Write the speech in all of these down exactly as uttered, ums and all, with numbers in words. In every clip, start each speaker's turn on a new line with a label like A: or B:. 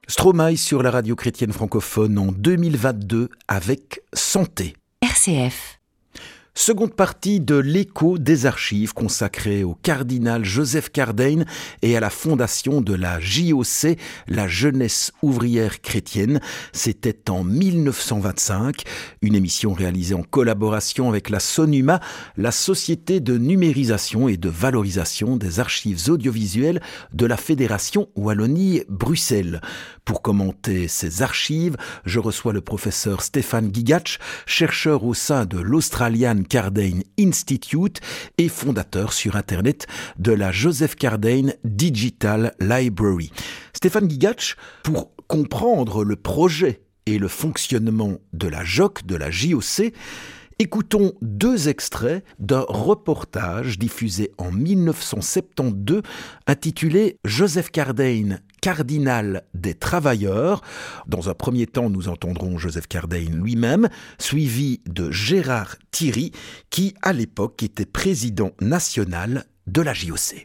A: Stromae sur la radio chrétienne francophone en deux mille vingt-deux avec Santé.
B: R C F.
A: Seconde partie de l'écho des archives consacrée au cardinal Joseph Cardijn et à la fondation de la J O C, la Jeunesse ouvrière chrétienne. C'était en mille neuf cent vingt-cinq, une émission réalisée en collaboration avec la SONUMA, la Société de numérisation et de valorisation des archives audiovisuelles de la Fédération Wallonie-Bruxelles. Pour commenter ces archives, je reçois le professeur Stefan Gigac, chercheur au sein de l'Australian Cardijn Institute et fondateur sur Internet de la Joseph Cardijn Digital Library. Stefan Gigac, pour comprendre le projet et le fonctionnement de la J O C, de la J O C, écoutons deux extraits d'un reportage diffusé en mille neuf cent soixante-douze intitulé « Joseph Cardijn, cardinal des travailleurs ». Dans un premier temps, nous entendrons Joseph Cardijn lui-même, suivi de Gérard Thierry, qui à l'époque était président national de la J O C.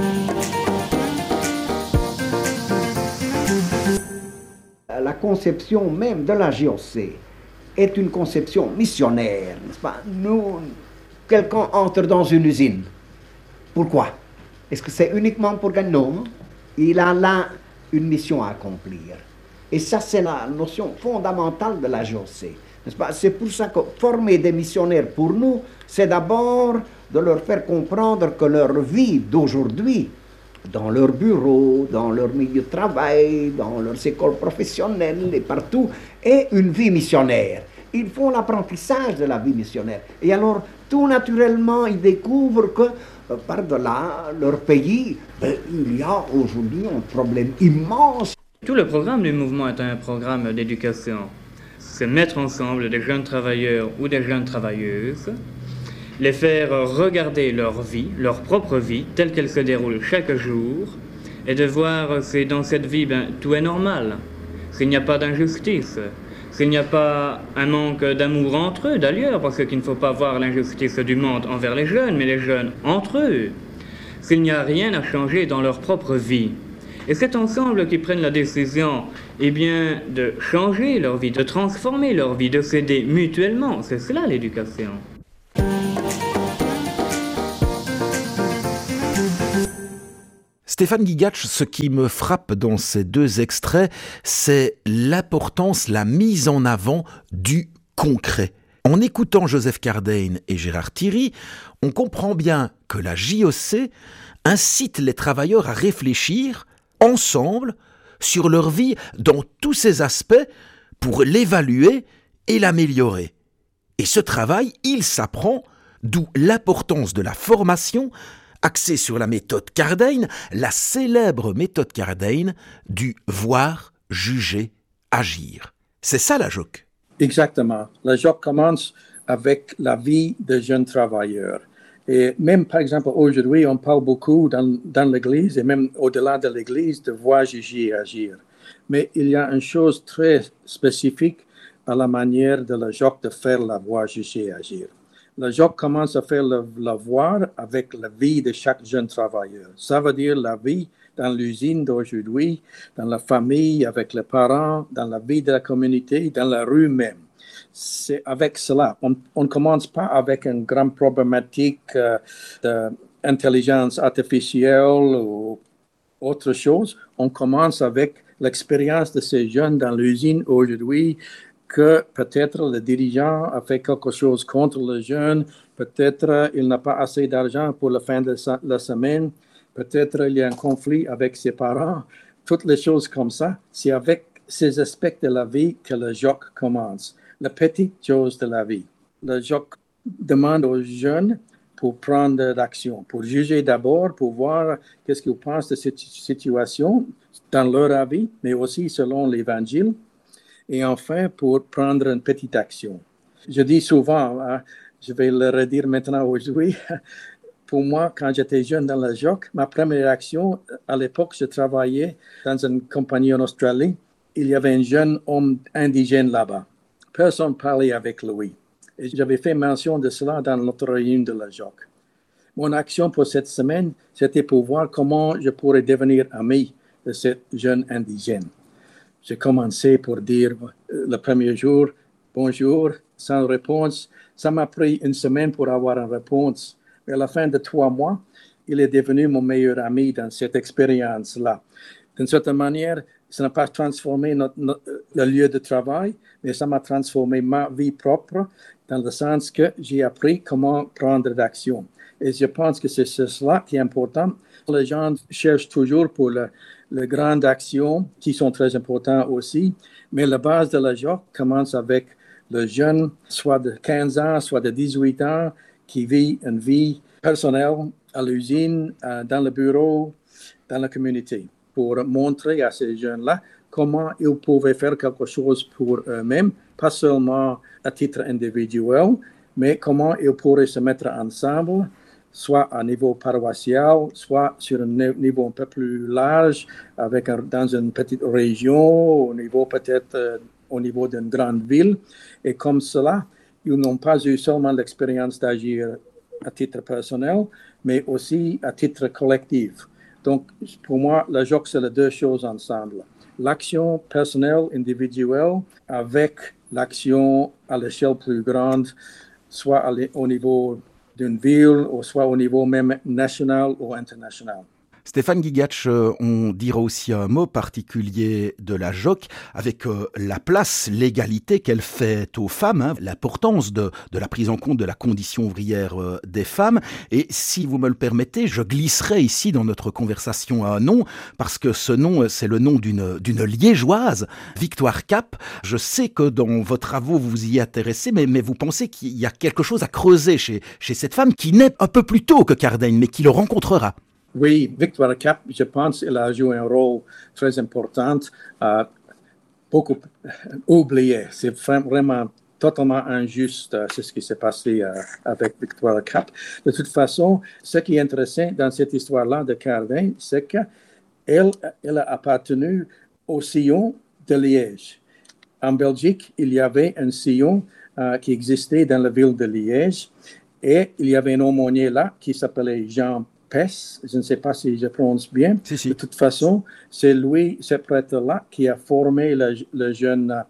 C: La conception même de la J O C est une conception missionnaire, n'est-ce pas? Nous, quelqu'un entre dans une usine. Pourquoi? Est-ce que c'est uniquement pour gagner? Non. Il a là une mission à accomplir. Et ça, c'est la notion fondamentale de la J O C, n'est-ce pas? C'est pour ça que former des missionnaires pour nous, c'est d'abord de leur faire comprendre que leur vie d'aujourd'hui, dans leur bureau, dans leur milieu de travail, dans leurs écoles professionnelles et partout, est une vie missionnaire. Ils font l'apprentissage de la vie missionnaire. Et alors, tout naturellement, ils découvrent que, euh, par-delà leur pays, ben, il y a aujourd'hui un problème immense.
D: Tout le programme du mouvement est un programme d'éducation. C'est mettre ensemble des jeunes travailleurs ou des jeunes travailleuses, les faire regarder leur vie, leur propre vie, telle qu'elle se déroule chaque jour, et de voir que dans cette vie, ben, tout est normal, qu'il n'y a pas d'injustice, qu'il n'y a pas un manque d'amour entre eux, d'ailleurs, parce qu'il ne faut pas voir l'injustice du monde envers les jeunes, mais les jeunes entre eux, qu'il n'y a rien à changer dans leur propre vie. Et c'est ensemble qu'ils prennent la décision, eh bien, de changer leur vie, de transformer leur vie, de s'aider mutuellement. C'est cela l'éducation.
A: Stefan Gigac, ce qui me frappe dans ces deux extraits, c'est l'importance, la mise en avant du concret. En écoutant Joseph Cardijn et Gérard Thierry, on comprend bien que la J O C incite les travailleurs à réfléchir ensemble sur leur vie dans tous ses aspects pour l'évaluer et l'améliorer. Et ce travail, il s'apprend, d'où l'importance de la formation axée sur la méthode Cardijn, la célèbre méthode Cardijn du voir, juger, agir. C'est ça la J O C.
E: Exactement. La J O C commence avec la vie des jeunes travailleurs. Et même, par exemple, aujourd'hui, on parle beaucoup dans, dans l'Église et même au-delà de l'Église de voir, juger, agir. Mais il y a une chose très spécifique à la manière de la J O C de faire la voir, juger, agir. La J O C commence à faire le, la voir avec la vie de chaque jeune travailleur. Ça veut dire la vie dans l'usine d'aujourd'hui, dans la famille, avec les parents, dans la vie de la communauté, dans la rue même. C'est avec cela. On ne commence pas avec une grande problématique euh, d'intelligence artificielle ou autre chose. On commence avec l'expérience de ces jeunes dans l'usine aujourd'hui, que peut-être le dirigeant a fait quelque chose contre le jeune, peut-être il n'a pas assez d'argent pour la fin de la semaine, peut-être il y a un conflit avec ses parents, toutes les choses comme ça. C'est avec ces aspects de la vie que le J O C commence, les petites choses de la vie. Le J O C demande aux jeunes pour prendre l'action, pour juger d'abord, pour voir qu'est-ce qu'ils pensent de cette situation dans leur avis, mais aussi selon l'Évangile. Et enfin, pour prendre une petite action. Je dis souvent, hein, je vais le redire maintenant aujourd'hui, pour moi, quand j'étais jeune dans la J O C, ma première action, à l'époque, je travaillais dans une compagnie en Australie. Il y avait un jeune homme indigène là-bas. Personne ne parlait avec lui. Et j'avais fait mention de cela dans notre réunion de la J O C. Mon action pour cette semaine, c'était pour voir comment je pourrais devenir ami de ce jeune indigène. j'ai commencé pour dire euh, le premier jour, bonjour, sans réponse. Ça m'a pris une semaine pour avoir une réponse. Mais à la fin de trois mois, il est devenu mon meilleur ami dans cette expérience-là. D'une certaine manière, ça n'a pas transformé notre, notre, le lieu de travail, mais ça m'a transformé ma vie propre dans le sens que j'ai appris comment prendre d'action. Et je pense que c'est cela qui est important. Les gens cherchent toujours pour le, les grandes actions qui sont très importantes aussi, mais la base de la J O C commence avec le jeune, soit de quinze ans, soit de dix-huit ans, qui vit une vie personnelle à l'usine, dans le bureau, dans la communauté, pour montrer à ces jeunes-là comment ils pouvaient faire quelque chose pour eux-mêmes, pas seulement à titre individuel, mais comment ils pourraient se mettre ensemble, soit à niveau paroissial, soit sur un niveau un peu plus large, avec un, dans une petite région, au niveau peut-être euh, au niveau d'une grande ville. Et comme cela, ils n'ont pas eu seulement l'expérience d'agir à titre personnel, mais aussi à titre collectif. Donc, pour moi, la J O C, c'est les deux choses ensemble. L'action personnelle, individuelle, avec l'action à l'échelle plus grande, soit au niveau d'une ville, ou soit au niveau même national ou international.
A: Stéphane Gigatch, on dira aussi un mot particulier de la J O C avec euh, la place, l'égalité qu'elle fait aux femmes, hein, l'importance de, de la prise en compte de la condition ouvrière euh, des femmes. Et si vous me le permettez, je glisserai ici dans notre conversation un nom, parce que ce nom, c'est le nom d'une, d'une liégeoise, Victoire Cap. Je sais que dans vos travaux, vous vous y intéressez, mais, mais vous pensez qu'il y a quelque chose à creuser chez, chez cette femme qui naît un peu plus tôt que Cardaigne, mais qui le rencontrera.
E: Oui, Victoire Cap, je pense qu'elle a joué un rôle très important, euh, beaucoup oublié. C'est vraiment totalement injuste, euh, c'est ce qui s'est passé euh, avec Victoire Cap. De toute façon, ce qui est intéressant dans cette histoire-là de Cardaigne, c'est qu'elle elle a appartenu au sillon de Liège. En Belgique, il y avait un sillon euh, qui existait dans la ville de Liège et il y avait un aumônier là qui s'appelait Jean Pes, je ne sais pas si je prononce bien.
A: Si, si.
E: De toute façon, c'est lui, ce prêtre-là, qui a formé le, le jeune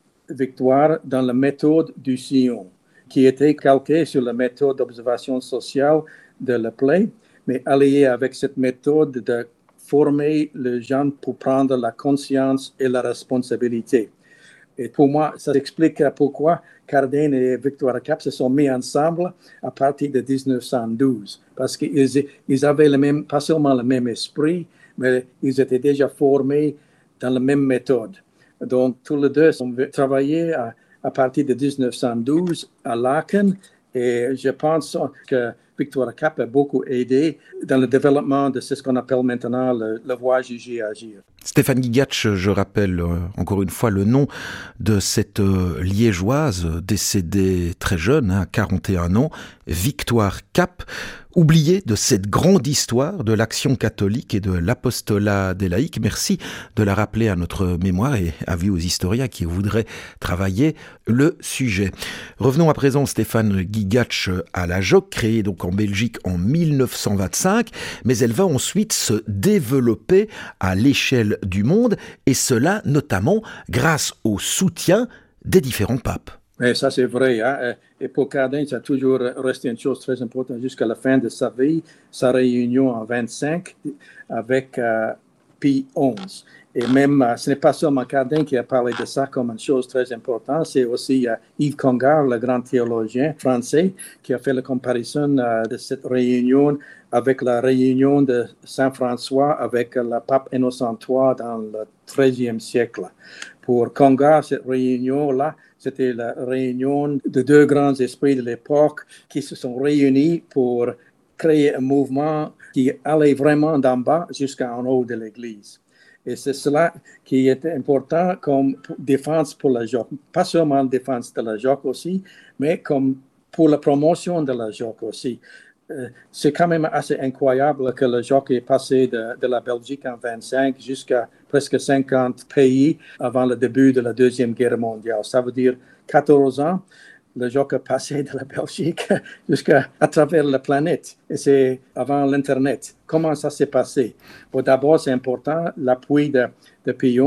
E: Victoire dans la méthode du sillon, qui était calquée sur la méthode d'observation sociale de Lepley, mais alliée avec cette méthode de former le jeune pour prendre la conscience et la responsabilité. Et pour moi, ça explique pourquoi Cardaigne et Victoire Cap se sont mis ensemble à partir de dix-neuf cent douze. Parce qu'ils ils avaient le même, pas seulement le même esprit, mais ils étaient déjà formés dans la même méthode. Donc, tous les deux ont travaillé à, à partir de dix-neuf cent douze à Laeken. Et je pense que Victoire Cap a beaucoup aidé dans le développement de ce qu'on appelle maintenant le, le voyager agir.
A: Stéphane Gigatch, je rappelle euh, encore une fois le nom de cette euh, liégeoise décédée très jeune, hein, quarante et un ans, Victoire Cap, oubliée de cette grande histoire de l'action catholique et de l'apostolat des laïcs. Merci de la rappeler à notre mémoire et avis aux historiens qui voudraient travailler le sujet. Revenons à présent, Stéphane Gigatch, à la J O C, créée donc en Belgique en mille neuf cent vingt-cinq, mais elle va ensuite se développer à l'échelle du monde, et cela notamment grâce au soutien des différents papes.
E: Et ça, c'est vrai. Hein? Et pour Cardaigne, ça a toujours resté une chose très importante jusqu'à la fin de sa vie, sa réunion en vingt-cinq avec euh, Pie onze. Et même, euh, ce n'est pas seulement Cardaigne qui a parlé de ça comme une chose très importante, c'est aussi euh, Yves Congar, le grand théologien français, qui a fait la comparaison euh, de cette réunion avec la réunion de Saint-François avec euh, le pape Innocent trois dans le treizième siècle. Pour Congar, cette réunion-là, c'était la réunion de deux grands esprits de l'époque qui se sont réunis pour créer un mouvement qui allait vraiment d'en bas jusqu'en haut de l'Église. Et c'est cela qui est important comme défense pour la J O C. Pas seulement défense de la J O C aussi, mais comme pour la promotion de la J O C aussi. Euh, c'est quand même assez incroyable que la J O C est passé de, de la Belgique en vingt-cinq jusqu'à presque cinquante pays avant le début de la Deuxième Guerre mondiale. Ça veut dire quatorze ans, la J O C est passé de la Belgique jusqu'à à travers la planète. Et c'est avant l'Internet. Comment ça s'est passé? Bon, d'abord, c'est important, l'appui de, de Pie onze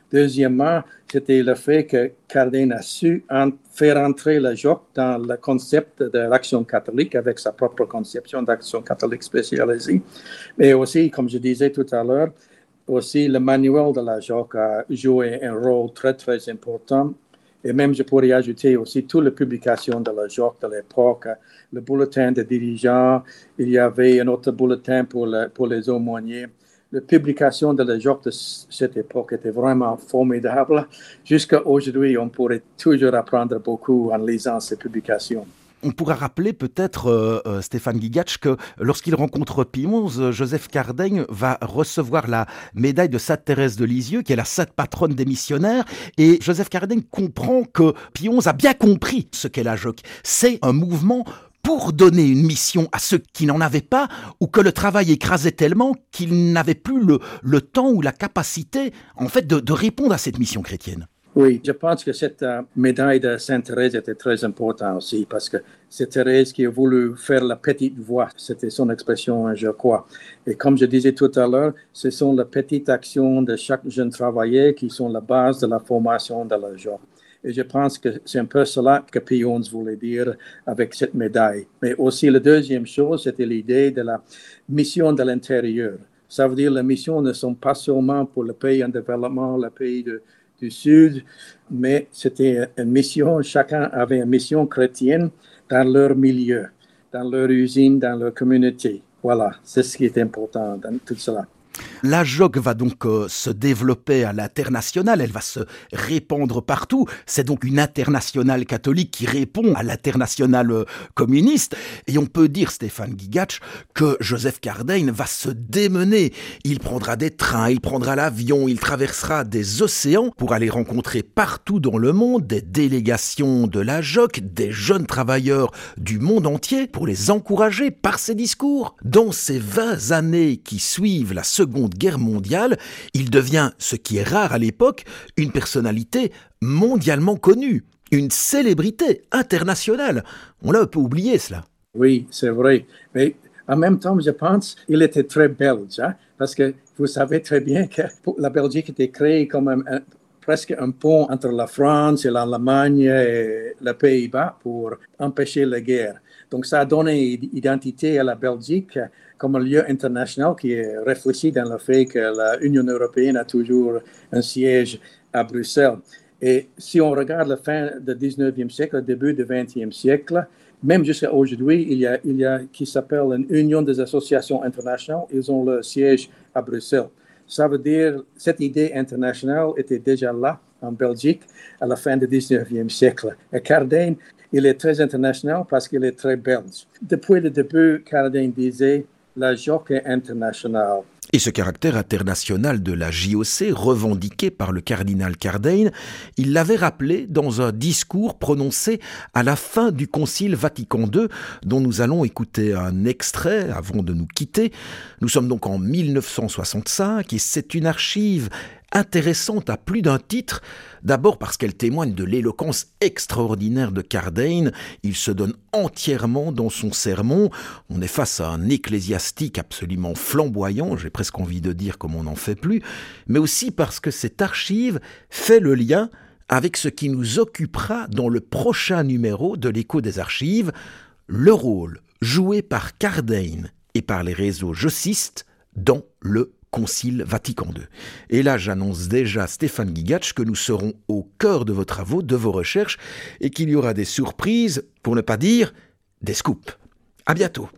E: Deuxièmement, c'était le fait que Cardijn a su en faire entrer le J O C dans le concept de l'action catholique avec sa propre conception d'action catholique spécialisée. Mais aussi, comme je disais tout à l'heure, aussi le manuel de la J O C a joué un rôle très, très important. Et même, je pourrais ajouter aussi toutes les publications de la J O C de l'époque, le bulletin des dirigeants, il y avait un autre bulletin pour, le, pour les aumôniers. La publication de la J O C de cette époque était vraiment formidable. Jusqu'à aujourd'hui, on pourrait toujours apprendre beaucoup en lisant ces publications.
A: On pourra rappeler peut-être, euh, euh, Stéphane Gigac, que lorsqu'il rencontre Pie onze, Joseph Cardijn va recevoir la médaille de Sainte Thérèse de Lisieux, qui est la sainte patronne des missionnaires. Et Joseph Cardijn comprend que Pie onze a bien compris ce qu'est la J O C. C'est un mouvement pour donner une mission à ceux qui n'en avaient pas, ou que le travail écrasait tellement qu'ils n'avaient plus le, le temps ou la capacité, en fait, de, de répondre à cette mission chrétienne.
E: Oui, je pense que cette euh, médaille de Sainte Thérèse était très importante aussi parce que c'est Thérèse qui a voulu faire la petite voix. C'était son expression, je crois. Et comme je disais tout à l'heure, ce sont les petites actions de chaque jeune travailleur qui sont la base de la formation de la J O C. Et je pense que c'est un peu cela que Pie onze voulait dire avec cette médaille. Mais aussi, la deuxième chose, c'était l'idée de la mission de l'intérieur. Ça veut dire que les missions ne sont pas seulement pour le pays en développement, le pays de du Sud, mais c'était une mission, chacun avait une mission chrétienne dans leur milieu, dans leur usine, dans leur communauté. Voilà, c'est ce qui est important dans tout cela.
A: La J O C va donc euh, se développer à l'international, elle va se répandre partout. C'est donc une internationale catholique qui répond à l'internationale euh, communiste. Et on peut dire, Stéphane Gigac, que Joseph Cardijn va se démener. Il prendra des trains, il prendra l'avion, il traversera des océans pour aller rencontrer partout dans le monde des délégations de la J O C, des jeunes travailleurs du monde entier, pour les encourager par ses discours. Dans ces vingt années qui suivent la Seconde Guerre mondiale, il devient, ce qui est rare à l'époque, une personnalité mondialement connue, une célébrité internationale. On l'a un peu oublié, cela.
E: Oui, c'est vrai. Mais en même temps, je pense qu'il était très belge, hein? Parce que vous savez très bien que la Belgique était créée comme un, un, presque un pont entre la France et l'Allemagne et les Pays-Bas pour empêcher la guerre. Donc, ça a donné identité à la Belgique comme un lieu international qui est réfléchi dans le fait que l'Union européenne a toujours un siège à Bruxelles. Et si on regarde la fin du dix-neuvième siècle, le début du vingtième siècle, même jusqu'à aujourd'hui, il y a, il y a qui s'appelle une Union des associations internationales. Ils ont le siège à Bruxelles. Ça veut dire que cette idée internationale était déjà là en Belgique à la fin du dix-neuvième siècle. Et Cardijn, il est très international parce qu'il est très belge. Depuis le début, Cardijn disait la J O C est internationale.
A: Et ce caractère international de la J O C, revendiqué par le cardinal Cardijn, il l'avait rappelé dans un discours prononcé à la fin du Concile Vatican deux, dont nous allons écouter un extrait avant de nous quitter. Nous sommes donc en mille neuf cent soixante-cinq et c'est une archive intéressante à plus d'un titre, d'abord parce qu'elle témoigne de l'éloquence extraordinaire de Cardijn. Il se donne entièrement dans son sermon. On est face à un ecclésiastique absolument flamboyant, j'ai presque envie de dire comme on n'en fait plus, mais aussi parce que cette archive fait le lien avec ce qui nous occupera dans le prochain numéro de l'Écho des archives, le rôle joué par Cardijn et par les réseaux jocistes dans le Concile Vatican deux. Et là, j'annonce déjà, Stéphane Gigac, que nous serons au cœur de vos travaux, de vos recherches, et qu'il y aura des surprises, pour ne pas dire des scoops. À bientôt.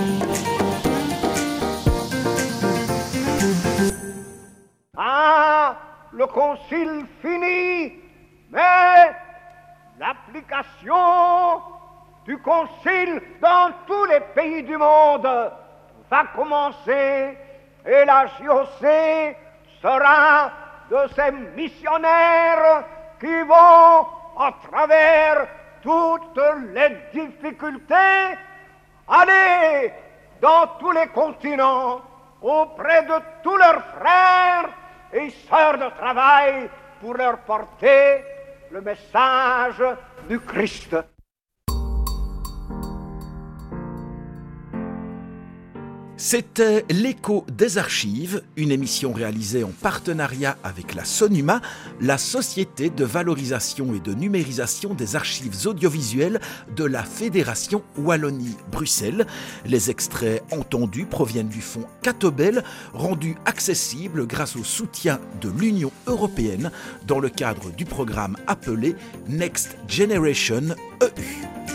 B: Ah, le concile fini, mais l'application du concile dans tous les pays du monde va commencer. Et la J O C sera de ces missionnaires qui vont, à travers toutes les difficultés, aller dans tous les continents, auprès de tous leurs frères et sœurs de travail, pour leur porter le message du Christ.
A: C'était l'écho des archives, une émission réalisée en partenariat avec la Sonuma, la société de valorisation et de numérisation des archives audiovisuelles de la Fédération Wallonie-Bruxelles. Les extraits entendus proviennent du fonds Catobel, rendu accessible grâce au soutien de l'Union européenne dans le cadre du programme appelé Next Generation E U.